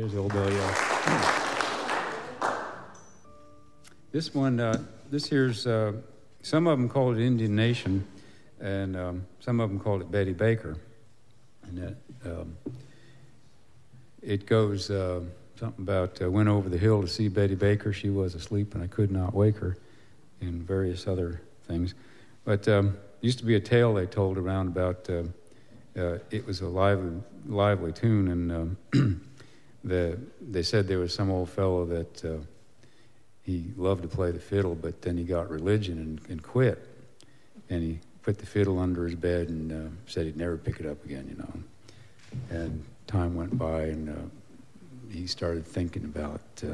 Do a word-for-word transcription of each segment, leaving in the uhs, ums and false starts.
There's Old Bell Yell. This one, uh, this here's, uh, some of them call it Indian Nation, and um, some of them call it Betty Baker. And that, um, it goes uh, something about, uh, went over the hill to see Betty Baker. She was asleep and I could not wake her, and various other things. But um, used to be a tale they told around about, uh, uh, it was a lively, lively tune, and um, the, they said there was some old fellow that uh, he loved to play the fiddle, but then he got religion and, and quit. And he put the fiddle under his bed and uh, said he'd never pick it up again, you know. And time went by, and uh, he started thinking about uh,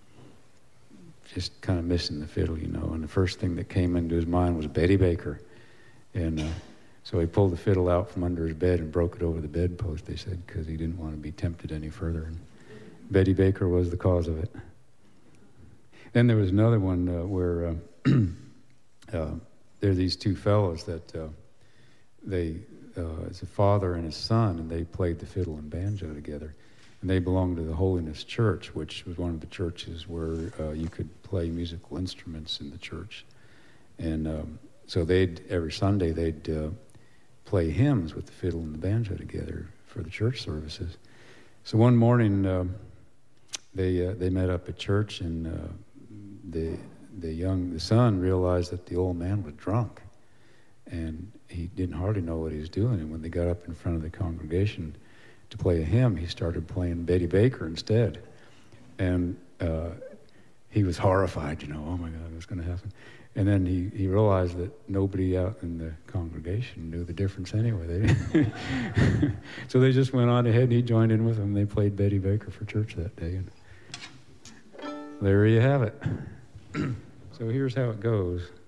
just kind of missing the fiddle, you know. And the first thing that came into his mind was Betty Baker. And uh, so he pulled the fiddle out from under his bed and broke it over the bedpost, they said, because he didn't want to be tempted any further. And Betty Baker was the cause of it. Then there was another one uh, where uh, uh, there are these two fellows that uh, they, uh, it's a father and his son, and they played the fiddle and banjo together. And they belonged to the Holiness Church, which was one of the churches where uh, you could play musical instruments in the church. And um, so they'd, every Sunday, they'd uh, play hymns with the fiddle and the banjo together for the church services. So one morning, uh, they uh, they met up at church, and uh, the the young the son realized that the old man was drunk, and he didn't hardly know what he was doing. And when they got up in front of the congregation to play a hymn, he started playing Betty Baker instead, and uh, he was horrified. You know, oh my God, what's going to happen? And then he, he realized that nobody out in the congregation knew the difference anyway. They so they just went on ahead, and he joined in with them. They played Betty Baker for church that day. And there you have it. So here's how it goes.